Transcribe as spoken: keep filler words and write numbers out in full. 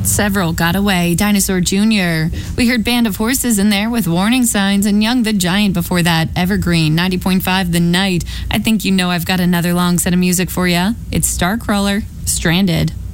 Several got away. Dinosaur Junior We heard Band of Horses in there with Warning Signs, and Young the Giant before that. Evergreen, ninety point five The Night. I think you know I've got another long set of music for you. It's Starcrawler, Stranded.